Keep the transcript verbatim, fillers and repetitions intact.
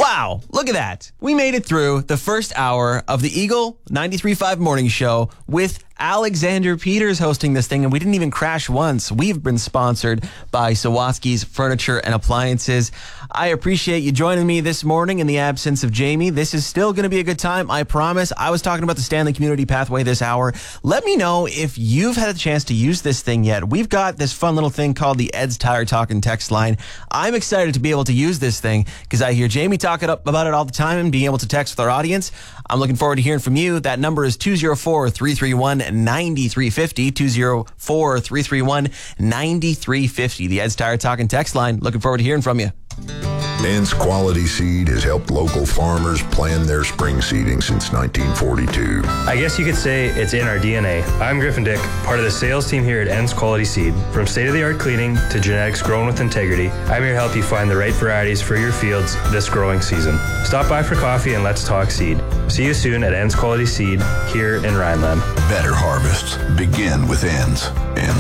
Wow, look at that. We made it through the first hour of the Eagle ninety-three point five Morning Show with Alexander Peters hosting this thing, and we didn't even crash once. We've been sponsored by Sawatsky's Furniture and Appliances. I appreciate you joining me this morning in the absence of Jamie. This is still going to be a good time, I promise. I was talking about the Stanley Community Pathway this hour. Let me know if you've had a chance to use this thing yet. We've got this fun little thing called the Ed's Tire Talking text line. I'm excited to be able to use this thing because I hear Jamie talking about it all the time and being able to text with our audience. I'm looking forward to hearing from you. That number is two oh four, three three one, nine three five oh, two oh four, three three one, nine three five oh. The Ed's Tire Talking text line. Looking forward to hearing from you. Nance Quality Seed has helped local farmers plan their spring seeding since nineteen forty-two. I guess you could say it's in our D N A. I'm Griffin Dick, part of the sales team here at Nance Quality Seed. From state-of-the-art cleaning to genetics grown with integrity, I'm here to help you find the right varieties for your fields this growing season. Stop by for coffee and let's talk seed. See you soon at Nance Quality Seed here in Rhineland. Better harvests begin with Nance. Nance